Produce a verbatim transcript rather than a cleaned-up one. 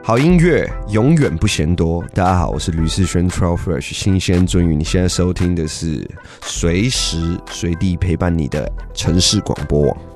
好音乐永远不嫌多。大家好，我是吕世轩 Troll Fresh 新鲜鳟鱼。你现在收听的是随时随地陪伴你的城市广播网。